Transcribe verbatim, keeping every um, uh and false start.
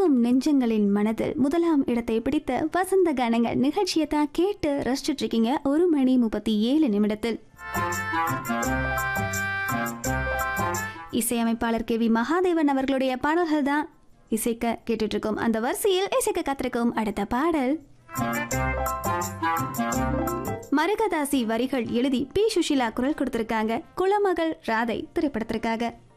கேட்கும் நெஞ்சங்களின் மனதில் முதலாம் இடத்தை பிடித்த வசந்த கானங்கள் நிகழ்ச்சியை தான் கேட்டு ரசிச்சுட்டு இருக்கீங்க. ஒரு மணி முப்பத்தி ஏழு நிமிடத்தில் இசையமைப்பாளர் கே வி மகாதேவன் அவர்களுடைய பாடல்கள் தான் இசைக்க கேட்டுட்டு இருக்கோம். அந்த வரிசையில் இசைக்க காத்திருக்கும் அடுத்த பாடல் மருகதாசி வரிகள் எழுதி பி சுஷிலா குரல் கொடுத்திருக்காங்க. குலமகள் ராதை திரைப்படத்திற்காக.